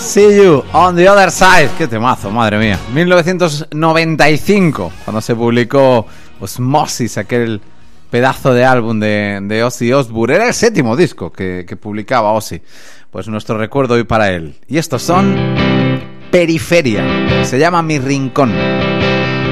See You on the Other Side. Qué temazo, madre mía. 1995, cuando se publicó Osmosis, aquel pedazo de álbum de Ozzy Osbourne. Era el 7º disco que publicaba Ozzy. Pues nuestro recuerdo hoy para él. Y estos son Periferia. Se llama Mi Rincón.